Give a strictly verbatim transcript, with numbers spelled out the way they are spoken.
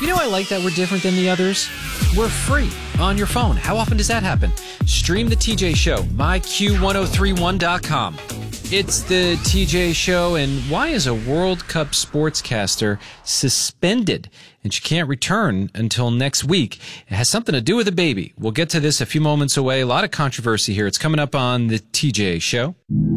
You know, I like that we're different than the others. We're free on your phone. How often does that happen? Stream the T J Show, my Q one oh three one dot com. It's the T J Show, and why is a World Cup sportscaster suspended and she can't return until next week? It has something to do with a baby. We'll get to this a few moments away. A lot of controversy here. It's coming up on the T J Show.